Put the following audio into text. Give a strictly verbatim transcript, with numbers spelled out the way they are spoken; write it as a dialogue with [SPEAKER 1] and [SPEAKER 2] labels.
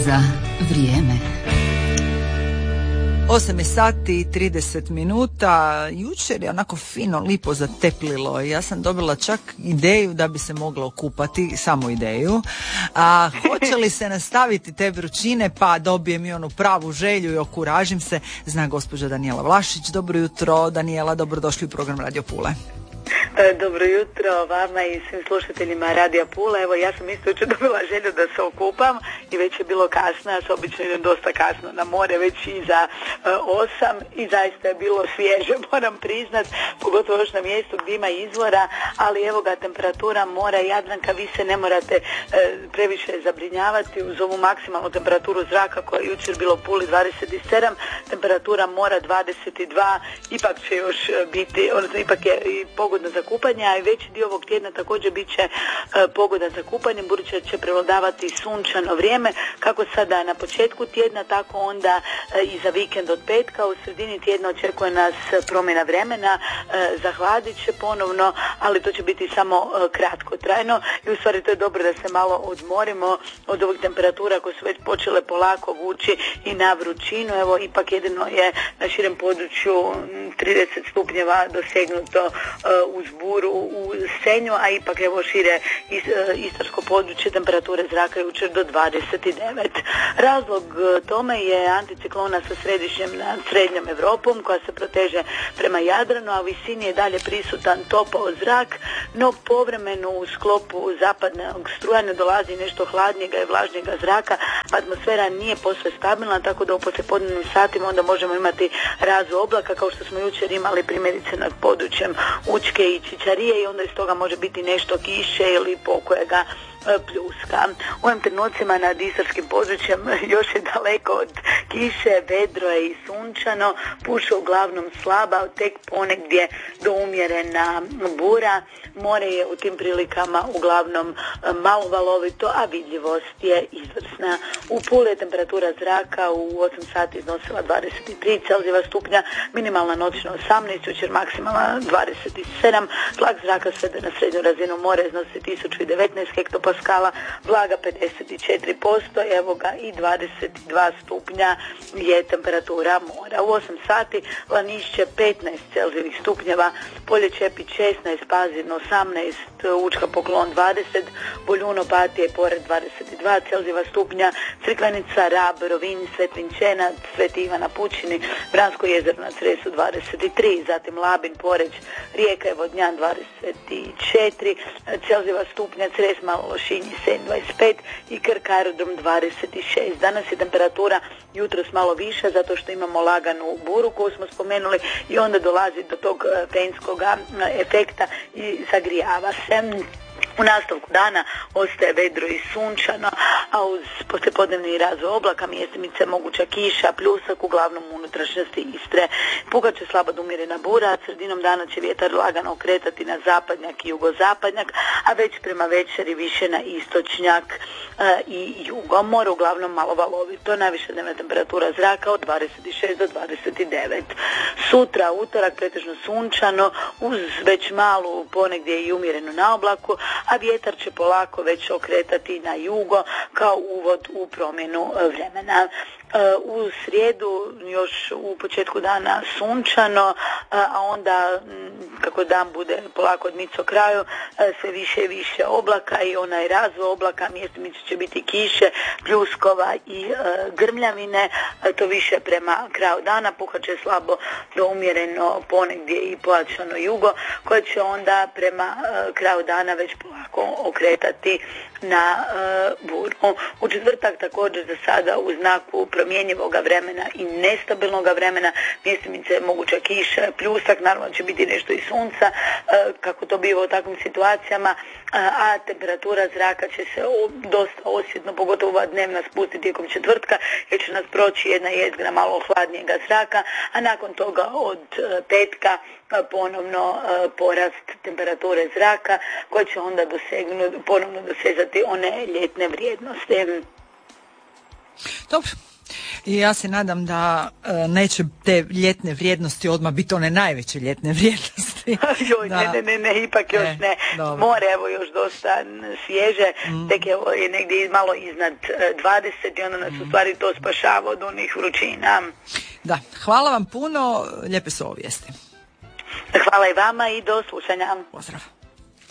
[SPEAKER 1] za vrijeme.
[SPEAKER 2] osam je sati i trideset minuta. Jučer je onako fino, lipo zateplilo. Ja sam dobila čak ideju da bi se mogla okupati, samo ideju. A hoće li se nastaviti te vrućine, pa dobijem i onu pravu želju i okuražim se. Zna gospođa Danijela Vlašić. Dobro jutro, Danijela, dobrodošli u program Radio Pule.
[SPEAKER 3] Dobro jutro vama i svim slušateljima Radija Pula. Evo, ja sam isto jučer dobila želju da se okupam i već je bilo kasno. Ja se obično idem dosta kasno na more, već iza osam i zaista je bilo svježe, moram priznat, pogotovo još na mjestu gdje ima izvora, ali evo ga, temperatura mora Jadranka, vi se ne morate e, previše zabrinjavati uz ovu maksimalnu temperaturu zraka koja je jučer bilo u Puli dvadeset sedam, temperatura mora dvadeset dva, ipak će još biti, odnosno ipak je i pogodno za kupanje, a i veći dio ovog tjedna također bit će e, pogodan za kupanje, budući da će prevladavati sunčano vrijeme, kako sada na početku tjedna, tako onda e, i za vikend od petka. U sredini tjedna očekuje nas promjena vremena, e, zahladit će ponovno, ali to će biti samo e, kratko trajno i u stvari to je dobro da se malo odmorimo od ovih temperatura koje su već počele polako vući i na vrućinu. Evo, ipak jedino je na širem području trideset stupnjeva dosegnuto e, uz buru u Senju, a ipak evo šire is, istarsko područje temperature zraka jučer do dvadeset devet. Razlog tome je anticiklona sa središnjem nad srednjom Europom koja se proteže prema Jadranu, a u visini je dalje prisutan topao zrak, no povremeno u sklopu zapadnog strujanja dolazi nešto hladnijega i vlažnijega zraka, pa atmosfera nije posve stabilna, tako da u poslijepodnevnim satima onda možemo imati razu oblaka kao što smo jučer imali primjerice nad područjem Učke i Čičarije, i onda iz toga može biti nešto kiše ili pokojega pljuska. U ovim trenucima nad istarskim područjem još je daleko od kiše, vedro je i sunčano, puše uglavnom slaba, tek ponegdje do umjerena bura. More je u tim prilikama uglavnom malo valovito, a vidljivost je izvrsna. U Puli je temperatura zraka u osam sati iznosila dvadeset tri Celzijeva stupnja, minimalna noćna osamnaest, jučer maksimalna dvadeset sedam, tlak zraka svede na srednju razinu mora iznosi tisuću devetnaest hektopaskala, vlaga pedeset četiri posto, evo ga i dvadeset dva stupnja je temperatura mora. U osam sati Lanišće petnaest Celzijevih stupnjeva, Polje Čepić šesnaest, Pazin osamnaest, Učka Poklon dvadeset, Boljun Opatije pored dvadeset dva Celzijeva stupnja, Crikvenica, Rab, Rovinj, Svetvinčena, Sveti Ivan na Pučini, Vransko jezero na Cresu dvadeset tri, zatim Labin, Poreč, Rijeka i Vodnjan dvadeset četiri Celzijeva stupnja, Cres, Malo Lošinj, Senj dvadeset pet i Krk aerodrom dvadeset šest. Danas je temperatura jutros malo viša zato što imamo laganu buru koju smo spomenuli i onda dolazi do tog fenskog efekta i zagrijava se. U nastavku dana ostaje vedro i sunčano, a uz poslijepodnevni razvoj oblaka mjestimice moguća kiša, pljusak uglavnom u unutrašnjosti Istre. Pukat će slaba do umjerena bura, a sredinom dana će vjetar lagano okretati na zapadnjak i jugozapadnjak, a već prema večeri više na istočnjak e, i jugo. More uglavnom malo valovito, najviša dnevna temperatura zraka od dvadeset šest do dvadeset devet. Sutra, utorak, pretežno sunčano, uz već malu ponegdje i umjerenu na oblaku, a vjetar će polako već okretati na jugo kao uvod u promjenu vremena. U srijedu još u početku dana sunčano, a onda kako dan bude polako odmicao kraju, sve više i više oblaka i onaj razvoj oblaka, mjestimice će biti kiše, pljuskova i e, grmljavine, to više prema kraju dana, puhat će slabo do umjereno ponegdje i pojačano jugo, koje će onda prema e, kraju dana već polako okretati na e, buru. U četvrtak također za sada u znaku promjenjivog vremena i nestabilnog vremena, mjestimice je moguća kiša, pljusak, naravno će biti nešto i sunca, kako to biva u takvim situacijama, a temperatura zraka će se dosta osjetno, pogotovo ova dnevna, spustiti tijekom četvrtka, jer će nas proći jedna jezgra malo hladnijega zraka, a nakon toga od petka ponovno porast temperature zraka koja će onda dosegnuti, ponovno dosezati one ljetne vrijednosti.
[SPEAKER 2] Dobro. I ja se nadam da e, neće te ljetne vrijednosti odmah biti one najveće ljetne vrijednosti.
[SPEAKER 3] Joj, ne, ne, ne, ne, ipak još
[SPEAKER 2] e,
[SPEAKER 3] ne. Dobro. More, evo, još dosta svježe, mm. tek evo, je negdje malo iznad dvadeset i onda nas mm. u stvari to spašava od onih vrućina.
[SPEAKER 2] Da, hvala vam puno, lijepe su ovo vijesti.
[SPEAKER 3] Hvala i vama i do slušanja.
[SPEAKER 2] Pozdrav.